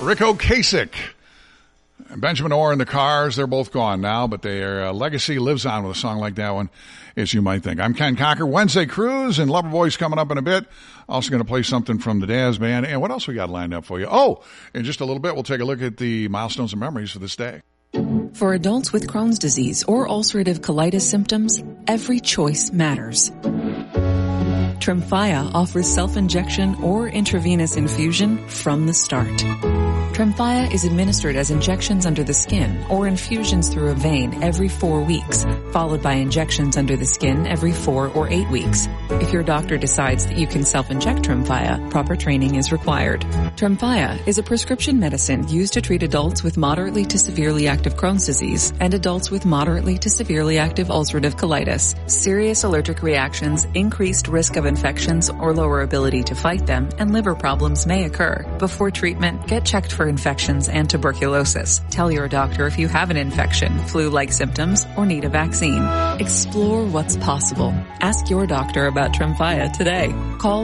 Rick Ocasek and Benjamin Orr and the Cars, they're both gone now, but their legacy lives on with a song like that one, as you might think. I'm Ken Cocker. Wednesday Cruise and Loverboy's coming up in a bit. Also going to play something from the Daz Band. And what else we got lined up for you? Oh, in just a little bit, we'll take a look at the milestones and memories for this day. For adults with Crohn's disease or ulcerative colitis symptoms, every choice matters. Tremfya offers self-injection or intravenous infusion from the start. Tremfya is administered as injections under the skin or infusions through a vein every 4 weeks, followed by injections under the skin every 4 or 8 weeks. If your doctor decides that you can self-inject Tremfya, proper training is required. Tremfya is a prescription medicine used to treat adults with moderately to severely active Crohn's disease and adults with moderately to severely active ulcerative colitis. Serious allergic reactions, increased risk of infections or lower ability to fight them, and liver problems may occur. Before treatment, get checked for infections and tuberculosis. Tell your doctor if you have an infection, flu-like symptoms, or need a vaccine. Explore what's possible. Ask your doctor about Tremfya today. Call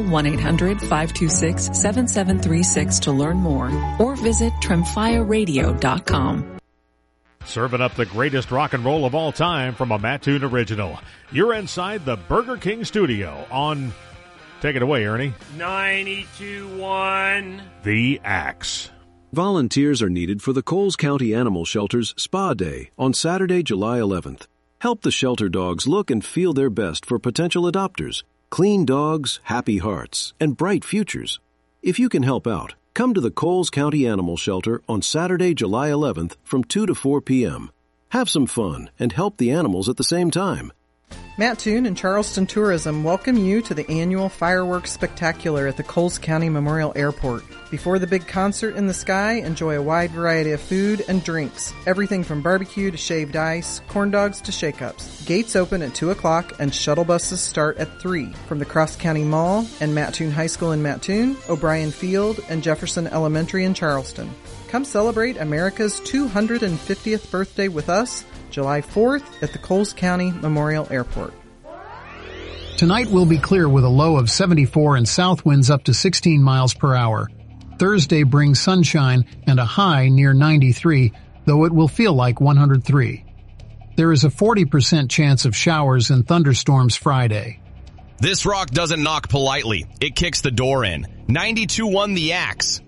1-800-526-7736 to learn more or visit TremfyaRadio.com. Serving up the greatest rock and roll of all time from a Mattoon original. You're inside the Burger King studio on... Take it away, Ernie. 92.1 The Axe. Volunteers are needed for the Coles County Animal Shelter's Spa Day on Saturday, July 11th. Help the shelter dogs look and feel their best for potential adopters. Clean dogs, happy hearts, and bright futures. If you can help out, come to the Coles County Animal Shelter on Saturday, July 11th from 2 to 4 p.m. Have some fun and help the animals at the same time. Mattoon and Charleston Tourism welcome you to the annual Fireworks Spectacular at the Coles County Memorial Airport. Before the big concert in the sky, enjoy a wide variety of food and drinks. Everything from barbecue to shaved ice, corn dogs to shake-ups. Gates open at 2 o'clock and shuttle buses start at 3 from the Cross County Mall and Mattoon High School in Mattoon, O'Brien Field, and Jefferson Elementary in Charleston. Come celebrate America's 250th birthday with us, July 4th at the Coles County Memorial Airport. Tonight will be clear with a low of 74 and south winds up to 16 miles per hour. Thursday brings sunshine and a high near 93, though it will feel like 103. There is a 40% chance of showers and thunderstorms Friday. This rock doesn't knock politely. It kicks the door in. 92.1 The Axe.